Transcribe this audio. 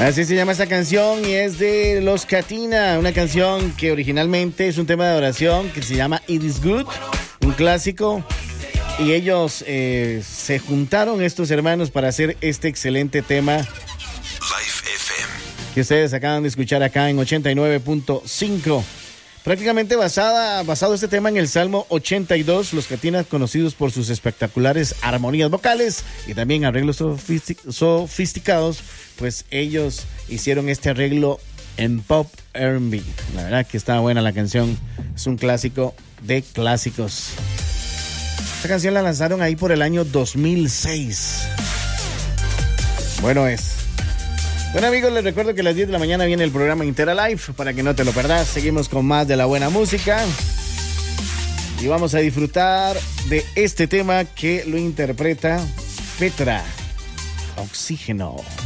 Así se llama esta canción y es de Los Catina, una canción que originalmente es un tema de adoración que se llama It Is Good, un clásico, y ellos se juntaron, estos hermanos, para hacer este excelente tema Life FM, que ustedes acaban de escuchar acá en 89.5. Prácticamente basado este tema en el Salmo 82, Los Catina, conocidos por sus espectaculares armonías vocales y también arreglos sofisticados, pues ellos hicieron este arreglo en pop R&B. La verdad que está buena la canción, es un clásico de clásicos. Esta canción la lanzaron ahí por el año 2006. Bueno es. Bueno amigos, les recuerdo que a las 10 de la mañana viene el programa Intera Live, para que no te lo perdás. Seguimos con más de la buena música y vamos a disfrutar de este tema que lo interpreta Petra, Oxígeno.